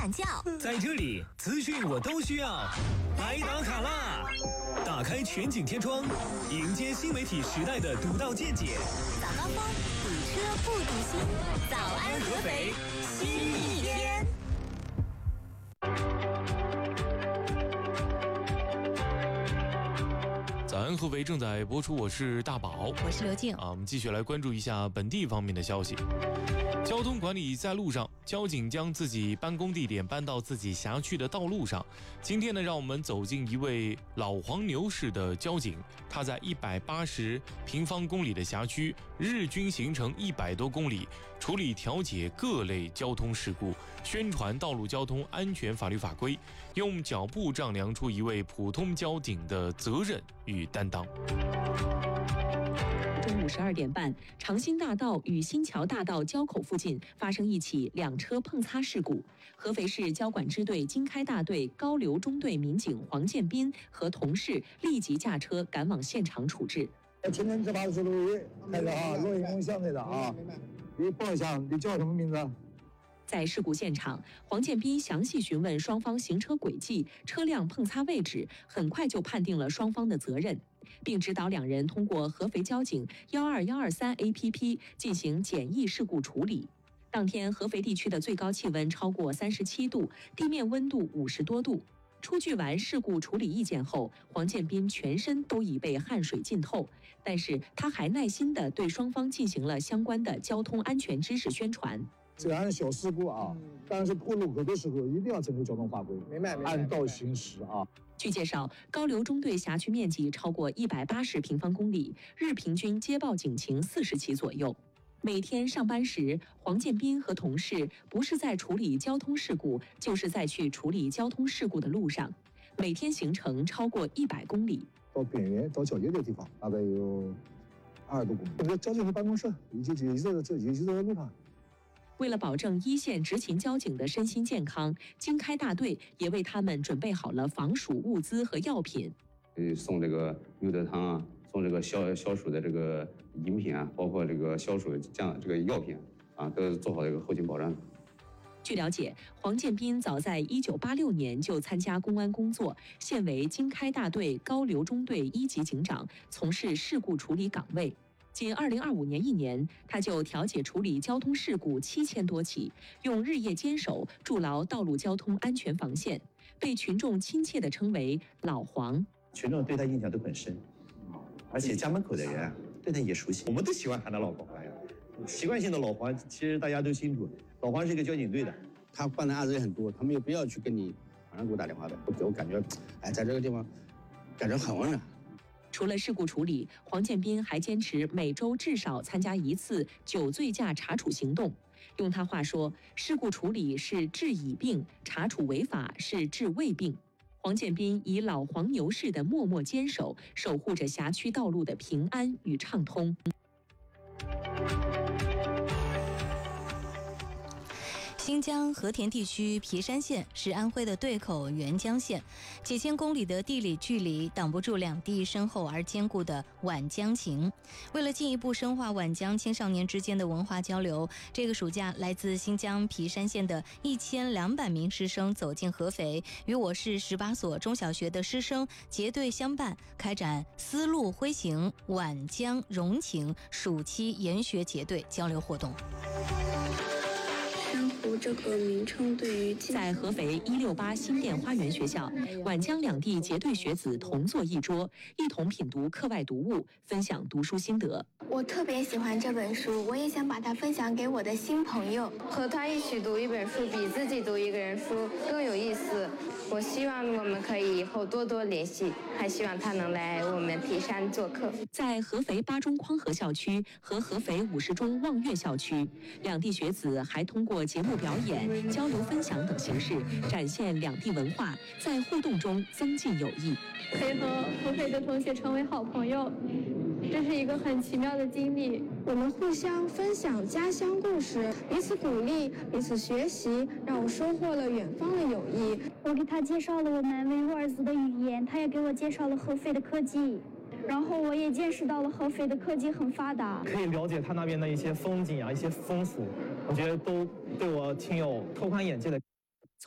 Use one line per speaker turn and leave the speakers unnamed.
喊叫。
在这里，资讯我都需要，来打卡啦！打开全景天窗，迎接新媒体时代的独到见解。
早高峰，堵车不堵心。早安合肥，新一天。
早安合肥正在播出，我是大宝，
我是刘静
我们继续来关注一下本地方面的消息。交通管理在路上，交警将自己办公地点搬到自己辖区的道路上。今天呢，让我们走进一位老黄牛市的交警，他在180平方公里的辖区，日均行程100多公里，处理调解各类交通事故，宣传道路交通安全法律法规，用脚步丈量出一位普通交警的责任与担当。
中午12点半，长兴大道与新桥大道交口附近发生一起两车碰擦事故。合肥市交管支队经开大队高流中队民警黄建斌和同事立即驾车赶往现场处置。
今天执法的是陆毅，那个录音录像的啊，你报一下，你叫什么名字？
在事故现场，黄建斌详细询问双方行车轨迹、车辆碰擦位置，很快就判定了双方的责任，并指导两人通过合肥交警12123 APP 进行简易事故处理。当天，合肥地区的最高气温超过37度，地面温度50多度。出具完事故处理意见后，黄建斌全身都已被汗水浸透，但是他还耐心地对双方进行了相关的交通安全知识宣传。
这样小事故啊，但是过路口的时候一定要遵守交通法规，按道行驶啊。
据介绍，高流中队辖区面积超过180平方公里，日平均接报警情40起左右。每天上班时，黄建斌和同事不是在处理交通事故，就是在去处理交通事故的路上，每天行程超过100公里。
到边缘、到交界的地方，大概有20多公里。我们交警的办公室一直在路上。
为了保证一线执勤交警的身心健康，经开大队也为他们准备好了防暑物资和药品。
送这个牛德汤啊，送这个消暑的这个饮品啊，包括这个消暑这个药品啊，都做好这个后勤保障。
据了解，黄建斌早在1986年就参加公安工作，现为经开大队高流中队1级警长，从事事故处理岗位。仅2025年1年，他就调解处理交通事故7000多起，用日夜坚守，筑牢道路交通安全防线，被群众亲切地称为“老黄”。
群众对他印象都很深，而且家门口的人对他也熟悉，我们都喜欢喊他老黄呀。习惯性的老黄，其实大家都清楚，老黄是一个交警队的，
他办的案子也很多，他没有必要去跟你马上给我打电话的。我感觉，在这个地方感觉很温暖。
除了事故处理，黄建斌还坚持每周至少参加1次酒醉驾查处行动。用他话说，事故处理是治已病，查处违法是治未病。黄建斌以老黄牛式的默默坚守，守护着辖区道路的平安与畅通。
新疆和田地区皮山县是安徽的对口沅江县，几千公里的地理距离挡不住两地深厚而坚固的皖江情。为了进一步深化皖江青少年之间的文化交流，这个暑假来自新疆皮山县的1200名师生走进合肥，与我市18所中小学的师生结队相伴，开展丝路挥行皖江融情暑期研学结队交流活动。
珊瑚这个名称对于
在合肥168新店花园学校，皖江两地结队学子同坐一桌，一同品读课外读物，分享读书心得。
我特别喜欢这本书，我也想把它分享给我的新朋友。
和他一起读一本书，比自己读一个人书更有意思。我希望我们可以以后多多联系，还希望他能来我们皮山做客。
在合肥8中匡河校区和合肥50中望岳校区，两地学子还通过节目表演、交流分享等形式，展现两地文化，在互动中增进友谊。
可以和合肥的同学成为好朋友，这是一个很奇妙的经历。
我们互相分享家乡故事，彼此鼓励，彼此学习，让我收获了远方的友谊。
我给他介绍了我们维吾尔族的语言，他也给我介绍了合肥的科技。然后我也见识到了合肥的科技很发达，
可以了解他那边的一些风景啊，一些风俗，我觉得都对我挺有拓宽眼界的。